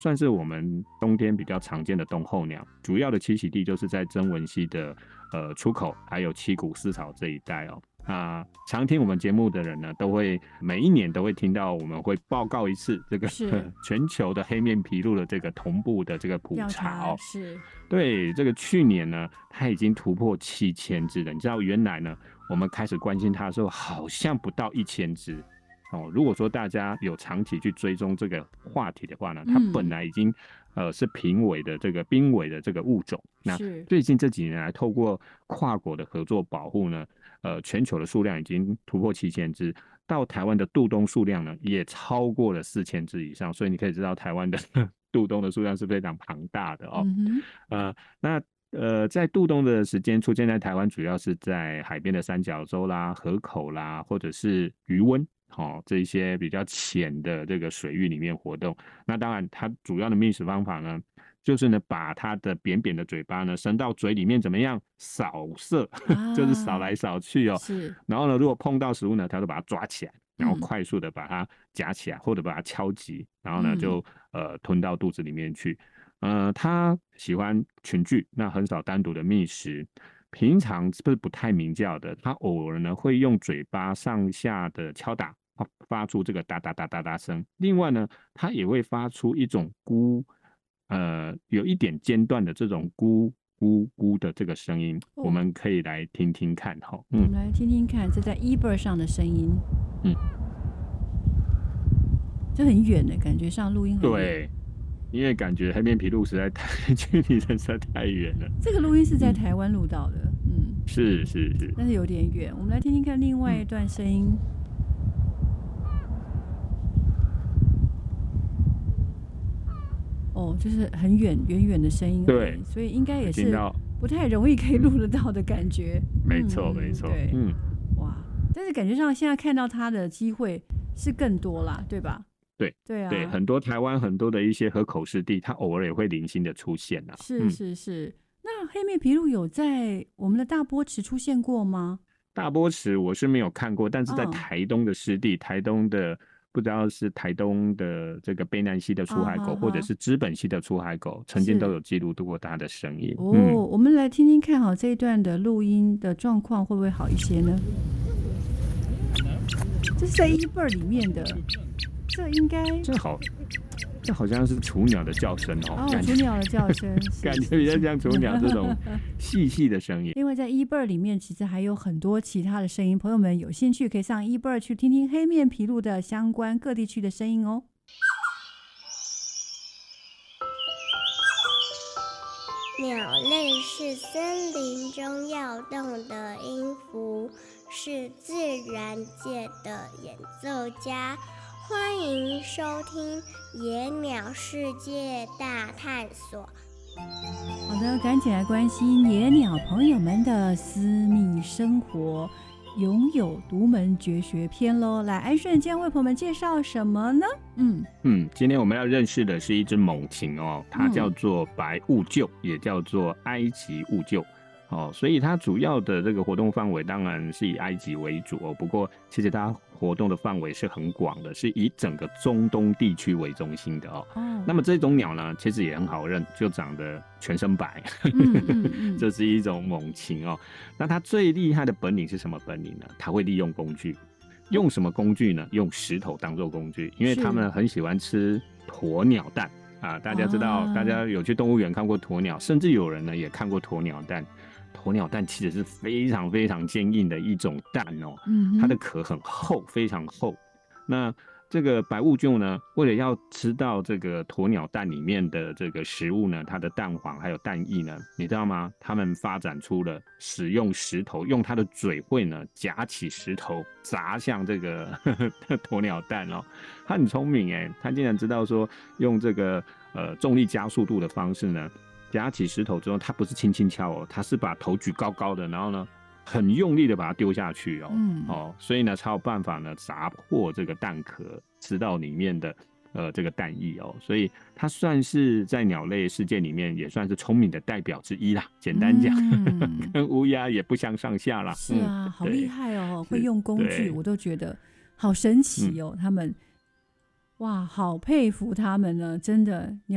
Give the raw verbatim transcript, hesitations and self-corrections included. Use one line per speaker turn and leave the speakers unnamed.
算是我们冬天比较常见的冬候鸟，主要的栖息地就是在曾文溪的呃出口，还有七股丝草这一带哦。那常听我们节目的人呢，都会每一年都会听到，我们会报告一次这个全球的黑面琵鹭的这个同步的这个普查哦。
是，
对，这个去年呢，它已经突破七千只了。你知道原来呢，我们开始关心它的时候，好像不到一千只。哦，如果说大家有长期去追踪这个话题的话呢，它本来已经、嗯、呃是濒危的这个濒危的这个物种。那最近这几年来，透过跨国的合作保护呢，呃，全球的数量已经突破七千只，到台湾的渡冬数量呢也超过了四千只以上。所以你可以知道台湾的渡冬的数量是非常庞大的哦。
嗯、
呃，那呃，在渡冬的时间出现在台湾，主要是在海边的三角洲啦、河口啦，或者是渔温。哦，这一些比较浅的这个水域里面活动，那当然它主要的觅食方法呢，就是呢把它的扁扁的嘴巴呢伸到嘴里面，怎么样扫射，啊、就是扫来扫去哦。
是。
然后呢，如果碰到食物呢，它就把它抓起来，然后快速的把它夹起来，或者把它敲击，然后呢就呃吞到肚子里面去。呃，它喜欢群聚，那很少单独的觅食。平常是不是不太鸣叫的？它偶尔呢会用嘴巴上下的敲打。发出这个哒哒哒哒哒声，另外呢，它也会发出一种咕，呃，有一点间断的这种咕咕咕的这个声音，哦、我们可以来听听看哈。
嗯，我们来听听看，这在 eBird 上的声音，嗯，这很远的感觉上录音很远。
对，因为感觉黑面琵鹭实在太距离人实在太远了。
这个录音是在台湾录到的，嗯，
是是是，
但是有点远。我们来听听看另外一段声音。嗯哦，就是很远远远的声音，
对，
所以应该也是不太容易可以录得到的感觉。
没错、嗯，没错，
对，嗯，哇，但是感觉上现在看到它的机会是更多啦，对吧？
对，
对啊，
对，很多台湾很多的一些河口湿地，它偶尔也会零星的出现啊。
是是是，嗯、那黑面琵鹭有在我们的大波池出现过吗？
大波池我是没有看过，但是在台东的湿地，哦、台东的。不知道是台东的这个卑南溪的出海狗，啊、或者是知本溪的出海狗，曾经都有记录过它的声音。
哦、嗯，我们来听听看哈，这一段的录音的状况会不会好一些呢？这是在 eBird 里面的，这应该
这好，这好像是雏鸟的叫声哦。
哦，雏鸟的叫声，
感觉比较像雏鸟这种细细的声音。
另外，在 eBird 里面其实还有很多其他的声音，朋友们有兴趣可以上 eBird 去听听黑面琵鹭的相关各地区的声音哦。
鸟类是森林中要动的音符，是自然界的演奏家。欢迎收听《野鸟世界大探索》。
好的，赶紧来关心野鸟朋友们的私密生活，拥有独门绝学篇咯。来，安顺今天为朋友们介绍什么呢？嗯
嗯，今天我们要认识的是一只猛禽哦，它叫做白兀鹫，也叫做埃及兀鹫。哦，所以它主要的这个活动范围当然是以埃及为主哦，不过其实它活动的范围是很广的，是以整个中东地区为中心的哦。哦，那么这种鸟呢，其实也很好认，就长得全身白，嗯嗯嗯这是一种猛禽哦。那它最厉害的本领是什么本领呢？它会利用工具，用什么工具呢？用石头当做工具，因为它们很喜欢吃鸵鸟蛋啊。大家知道，啊、大家有去动物园看过鸵鸟，甚至有人呢也看过鸵鸟蛋。鸵鸟蛋其实是非常非常坚硬的一种蛋哦，嗯、它的壳很厚，非常厚。那这个白兀鹫呢，为了要吃到这个鸵鸟蛋里面的这个食物呢，它的蛋黄还有蛋液呢，你知道吗？他们发展出了使用石头，用它的嘴喙呢夹起石头砸向这个呵呵鸵鸟蛋哦。它很聪明哎，它竟然知道说用这个呃重力加速度的方式呢。夹起石头之后，它不是轻轻敲哦，它是把头举高高的，然后呢，很用力的把它丢下去哦，嗯、哦，所以呢才有办法呢砸破这个蛋壳，吃到里面的呃这个蛋液哦，所以它算是在鸟类世界里面也算是聪明的代表之一啦。简单讲，嗯、跟乌鸦也不相上下啦。
是啊，嗯、好厉害哦，会用工具，我都觉得好神奇哦，嗯、他们哇，好佩服他们呢，真的。